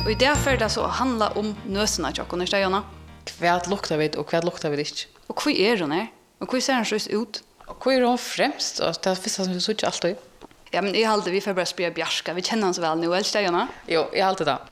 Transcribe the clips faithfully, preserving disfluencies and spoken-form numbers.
Och i det för det så handla om nösarna jag och stejarna. Kvad luktar vi och kvad luktar vi inte. Och hur är hon här? Och hur ser hon så ut? Och hur är hon främst? Och det är första som vi såg alltid. Ja, men jag hade vi för bara spela Bjärska. Vi känner oss väl nu, eller stejarna? Jo, jag alltid det.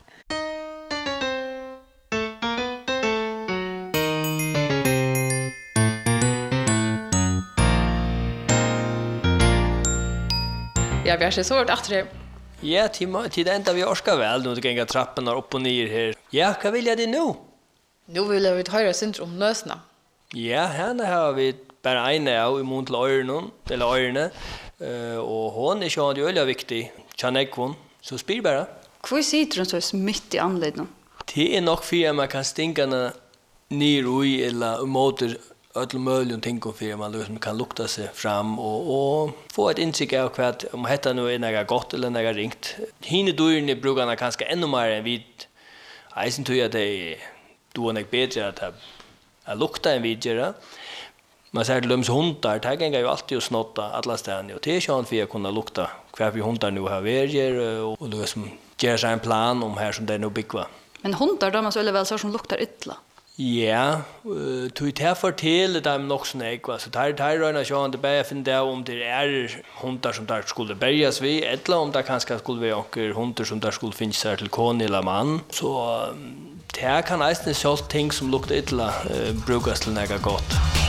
Ja, vi har så svårt att det. Ja, till, till det enda vi orskar väl nu, det gänga trapporna upp och ner här. Ja, vad vill jag det nu? Nu vill jag höra syndrom om nösna. Ja, här har vi bara en av i mot öronen, eller öronen. Uh, och hon är så det är viktig. Chanekon, så spyr bara. Hur sitter hon så mitt i anledningen? Det är nog för att man kan stinka ner i eller mot öll möjliga ting för man liksom kan lukta sig fram och, och få ett insikt av vad om detta nu är något gott eller något ringt. Hine dörrarna brukar kanske ännu mer än vid eisen tror jag det då är något bättre att att lukta en vidare. Man säger löms hundar, det här ju alltid att snotta alla ställen och det är skönt för att kunna lukta kvar vi hundar nu har väger och, och liksom göra sig en plan om här som det är nog byggva. Men hundar de är så väl så som luktar ytla. Ja, uh, tog det för till dem nog snägg va så där där röna så han det bara finna om det är hundar som där skulle bärgas vi eller om det kanske skulle vara onkel hundar som där skulle finnas här till kon eller man så um, det här kan nästan så ting som luktar illa uh, brukas till något gott.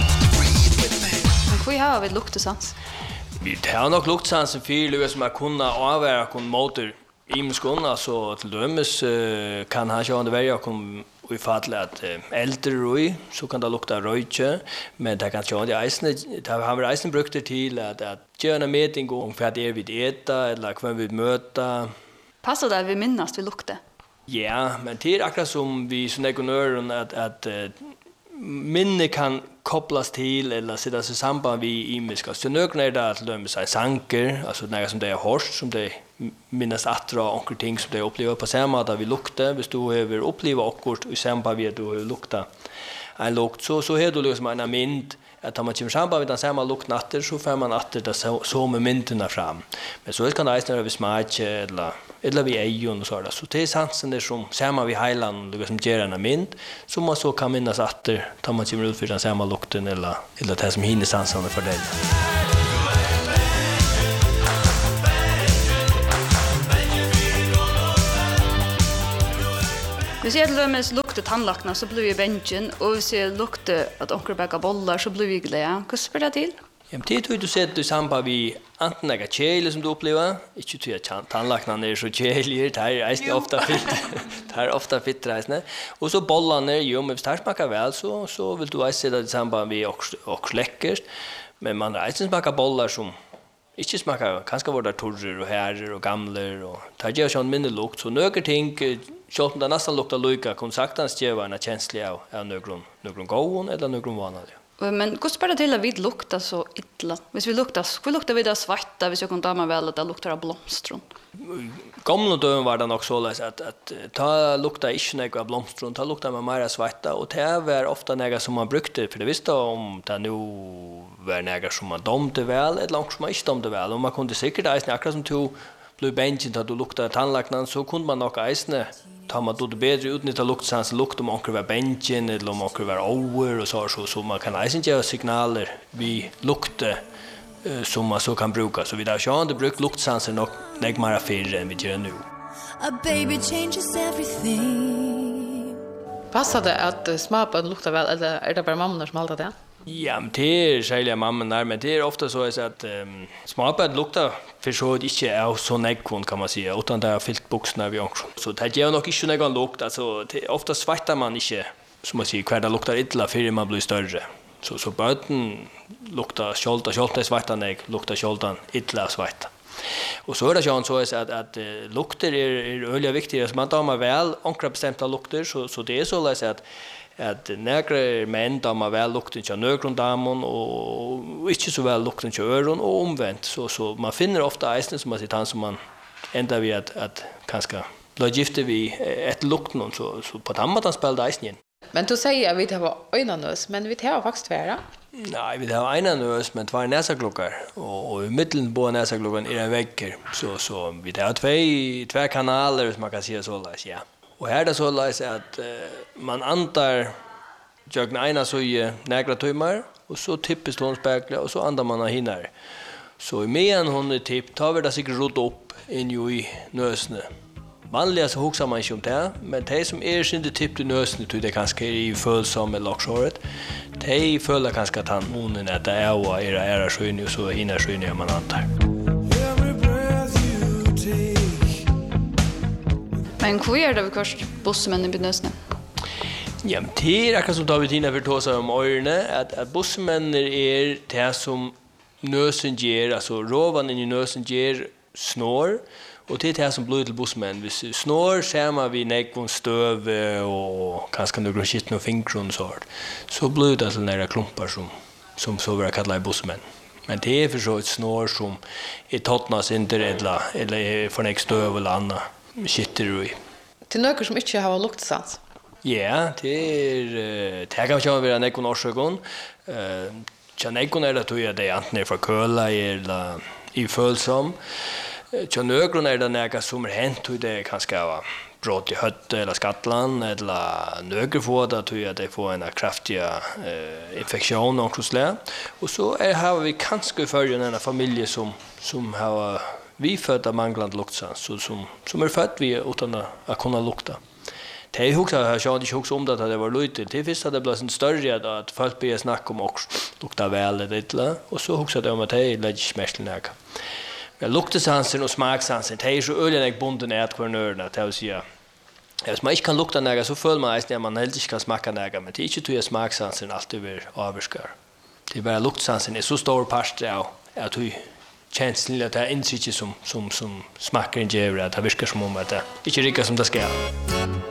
Men hur har vi luktesans? Vi har nog luktsansen för som att kunna avvara kon motor i mskon alltså till dömes uh, kan han ju under välja kom i fall att äldre röj så kan det lukta röjke men det kan ju det isen det har vi isen brukt det till att att göra en meeting om för att det vi äta eller kvar vi möta. Passar det vi minnas vi lukta? Ja, men det är akkurat som vi som ekonomer att att minne kan kopplas till eller sätta sig samband vid imiska. Så nöknar det att lömma sig sanker, alltså något som det är hårst, som det minnas att dra och ting som det upplever på samma där vi luktar. Hvis du över uppleva akkurat i samband med du lukta en lukt så så har du liksom en mynd att om man kommer samband med den samma luktnatter så får man att det så, så med mynterna fram. Men så kan det nästan över smak eller eller vi ögon och så där. Så det är sansen där som samma vi highland liksom ger en mynd som man så kan minnas att det tar man kommer ut för den samma lukten eller eller det som hinner sansen för det. Hvis jeg lømmes lukter tannlakna så blir vi bensjen, og hvis jeg lukter at onker bækker bollar så blir vi glede. Hva spør det til? Ja, men det tror du sett i samband med enten några kjele som du upplever, inte tror jag tandlakna är så kjeliga, det här är ofta fitt, det här är ofta fitt resne. Och så bollarna, jo, men hvis det smakar väl så så vill du sätta det i samband med och och läckert, men man resten smakar bollar som inte smakar kanske var det torr och herrer och gamla och det gör sån mindre lukt så några ting själv det nästan luktar lika kan saktans ge en känsla av av någon någon gång eller någon vanlig. Men hur spår det till att vi luktar så illa? Hvis vi luktar, hur luktar vi det svarta hvis jag kan ta mig väl att det luktar av blomstron? Gamla döden var det nog så att att ta lukta inte några av blomstron, ta lukta med mer svarta och det var ofta några som man brukte för det visste om det nu var några som man domte väl eller långt som man inte domte väl och man kunde säkert ägna akkurat som to blev bänken att du luktar tandlaknan så kunde man nog ägna tar man då det bättre utnyttja luktsans lukt om onkel var bänken eller om onkel var over och så så så man kan ägna ge signaler vi lukte uh, som man så kan bruka så vi där så det bruk luktsansen nog lägg mera för än vi gör nu. A baby changes everything. Passar det att smaken luktar väl eller är det bara mamma som alltid det? Ja, men det är själva mamman där, men det är ofta så att um, smaken luktar för så att inte är så nekon kan man säga, utan det har fyllt boxarna vid också. Så det ger nog inte någon lukt, alltså det, ofta svartar man inte, som man säger, kvar det luktar illa för man blir större. Så, så böten luktar skjolta, skjolta svarta nek, luktar skjoltan illa svarta. Och så är det ju så att att, att uh, lukter är är öliga viktiga så man tar man väl ankra bestämda lukter så så det är så läs att att några män tar man väl lukten till någon damon och inte så väl lukten till öron och omvänt så så man finner ofta isen som man sitter han som man ända vid att att kanske blir gifte vi ett lukten så så på dammat spelar isen. Men du säger att vi har ögonös men vi har faktiskt tvära. Nej, vi har en nös men två näsaglockar och, och i mitten på näsaglockan är en vägger så så vi har två två kanaler som man kan säga så läs ja. Och här är det så att uh, man antar jag ena så i några timmar och så tippes hon spekla och så andar man hinner. Så med hon är tipp tar vi det sig rot upp in i nösne. Vanliga så huxar man inte om det, men de som är inte tipp till nösne tror det kanske är i följsam eller locksåret. De följer kanske att han munnen att det är och era era skyn och så hinner skyn man antar. Men hur är det vi först bussmännen i nösne? Ja, men det är akkurat som David Tina för tåsa om öronen, att, att bussmännen är det som nösen ger, alltså råvan in i nösen ger snår, och det är det som blir till bussmän. Hvis snår ser man vid nekvån stöv och kanske några skittna fingrar och sånt, så blir det till några klumpar som, som så vill kalla bussmän. Men det är för så ett snår som är tottnas inte eller, eller är för nek stöv eller annat skitter i. Till några som inte har luktsans? Ja, det är det kan ju vara nekon orsakon. Eh, tja nekon är det att det är antingen för köla eller i följsam. Tja nögron är det näga som är hänt och det kan ska vara brott i hött eller skattland eller nögerfåda att det får en kraftiga eh, infektion och så. Och så är har vi kanske för en familj som som har vi födda manglande luktsans så som som är född vi utan att kunna lukta. Det är också jag har inte också om det att det var lite till först hade det blivit en större att folk började snacka om också lukta väl eller inte och så också det om att det lägger smärtlinäga. Men luktesansen och smaksansen det är så öliga bonden är att kvarnörna att jag säger Hvis man ikke kan lukta næga, så føler man at man helst ikke kan smaka næga, men det er ikke til at smaksansen alltid vil avvarskar. Det er bare luktsansen er så stor part av at du kjenslen at det er innsiktet som, som, som smaker en djævre, at det virker som om at det ikke rikker som det skal.